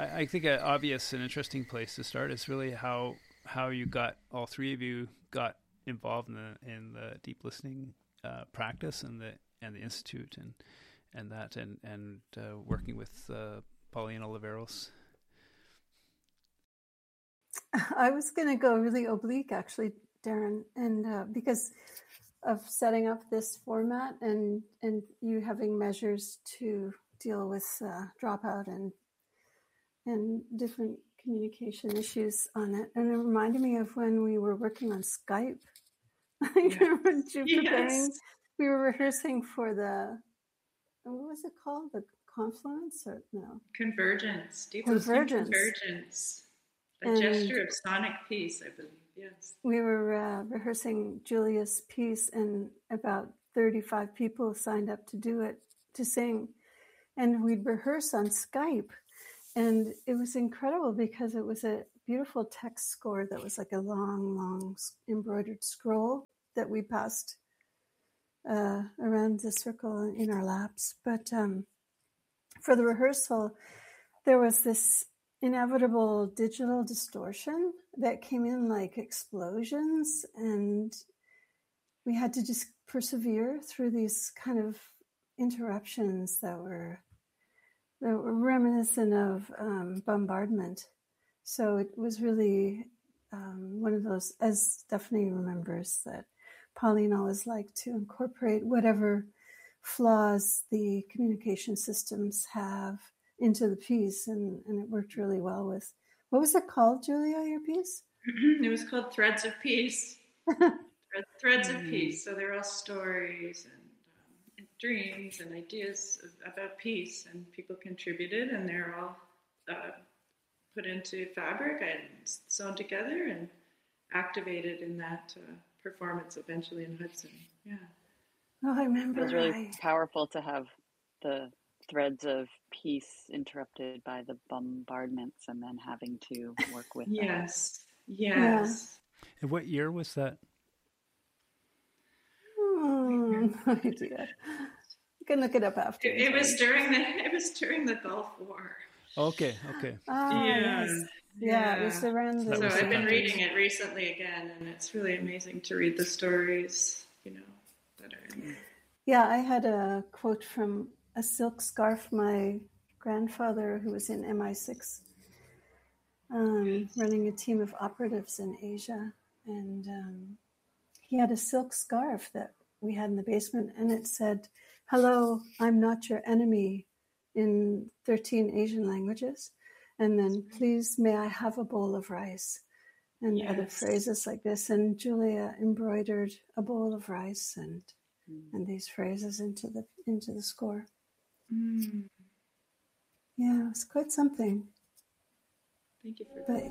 I think an obvious and interesting place to start is really how you got, all three of you got involved in the deep listening practice and the institute and working with Pauline Oliveros. I was going to go really oblique, actually, Darren, and because of setting up this format and you having measures to deal with dropout and different communication issues on it. And it reminded me of when we were working on Skype. I remember you preparing. Yes. We were rehearsing for what was it called? The Confluence or no? Convergence. Deep Convergence. Listening Convergence. A And gesture of sonic peace, I believe. Yes. we were rehearsing Julia's piece, and about 35 people signed up to do it, to sing. And we'd rehearse on Skype. And it was incredible because it was a beautiful text score that was like a long, long embroidered scroll that we passed around the circle in our laps. But for the rehearsal, there was this inevitable digital distortion that came in like explosions, and we had to just persevere through these kind of interruptions that were reminiscent of bombardment. So it was really one of those, as Stephanie remembers, that Pauline always liked to incorporate whatever flaws the communication systems have into the piece, and it worked really well with, what was it called, Julia, your piece? It was called Threads of Peace. Threads of Peace. So they're all stories and dreams and ideas about peace, and people contributed, and they're all put into fabric and sewn together and activated in that performance eventually in Hudson. Yeah. Oh, I remember. It was really powerful to have the threads of peace interrupted by the bombardments and then having to work with Yes. that. Yes. And what year was that? No idea. You can look it up after. It was during the Gulf War. Okay. Ah, yes. Yeah, it was around the... So I've been reading it recently again, and it's really amazing to read the stories, that are in... Yeah, I had a quote from a silk scarf my grandfather, who was in MI6, running a team of operatives in Asia. And he had a silk scarf that we had in the basement, and it said, "Hello, I'm not your enemy," in 13 Asian languages. And then, "Please, may I have a bowl of rice?" And other phrases like this. And Julia embroidered a bowl of rice and these phrases into the score. Yeah, it was quite something. Thank you for that.